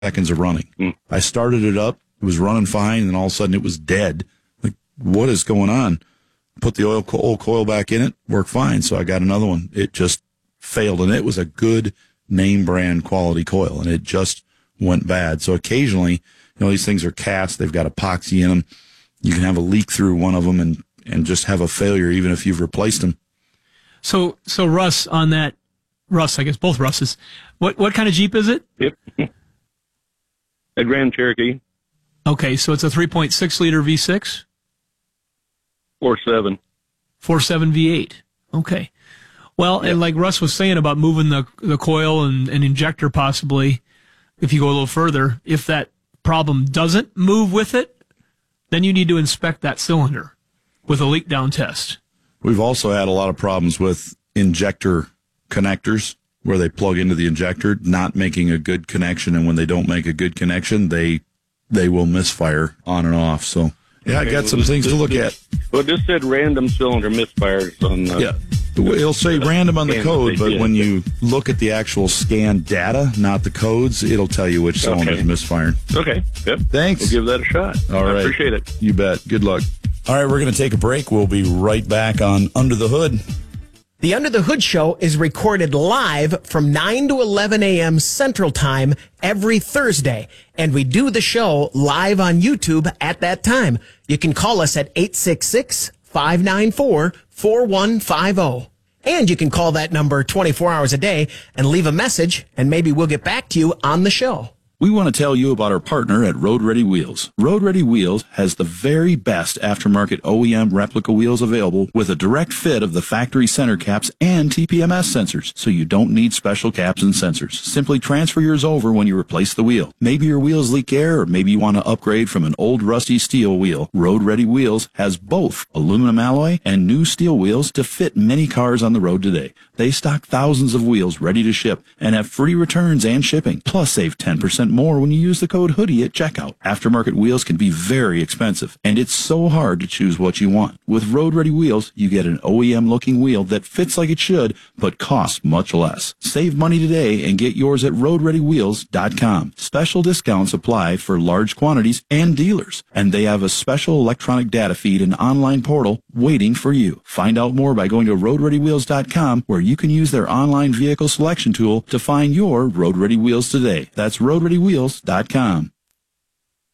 seconds of running. I started it up. It was running fine, and all of a sudden it was dead. Like, what is going on? Put the old coil back in it, worked fine. So I got another one. It just failed, and it was a good name brand quality coil, and it just went bad. So occasionally, these things are cast. They've got epoxy in them. You can have a leak through one of them and just have a failure even if you've replaced them. So Russ, on that, I guess both Russes, what kind of Jeep is it? Yep. A Grand Cherokee. Okay, so it's a 3.6 liter V6? 4.7. 4.7 V8. Okay. Well, yep. And like Russ was saying about moving the coil and injector possibly, if you go a little further, if that problem doesn't move with it, then you need to inspect that cylinder with a leak down test. We've also had a lot of problems with injector connectors where they plug into the injector, not making a good connection, and when they don't make a good connection, they will misfire on and off. So, yeah, I got some things to look at. Well, it just said random cylinder misfires on the... Yeah. It'll say random on the code, but when you look at the actual scan data, not the codes, it'll tell you which cylinder is misfiring. Okay. Yep. Thanks. We'll give that a shot. All right. I appreciate it. You bet. Good luck. All right, we're going to take a break. We'll be right back on Under the Hood. The Under the Hood show is recorded live from 9 to 11 a.m. Central Time every Thursday, and we do the show live on YouTube at that time. You can call us at 866-594-4150. And you can call that number 24 hours a day and leave a message, and maybe we'll get back to you on the show. We want to tell you about our partner at Road Ready Wheels. Road Ready Wheels has the very best aftermarket OEM replica wheels available with a direct fit of the factory center caps and TPMS sensors, so you don't need special caps and sensors. Simply transfer yours over when you replace the wheel. Maybe your wheels leak air, or maybe you want to upgrade from an old rusty steel wheel. Road Ready Wheels has both aluminum alloy and new steel wheels to fit many cars on the road today. They stock thousands of wheels ready to ship and have free returns and shipping. Plus, save 10% more when you use the code HOODIE at checkout. Aftermarket wheels can be very expensive, and it's so hard to choose what you want. With Road Ready Wheels, you get an OEM-looking wheel that fits like it should, but costs much less. Save money today and get yours at RoadReadyWheels.com. Special discounts apply for large quantities and dealers, and they have a special electronic data feed and online portal waiting for you. Find out more by going to RoadReadyWheels.com, where you can use their online vehicle selection tool to find your Road Ready Wheels today. That's RoadReadyWheels.com.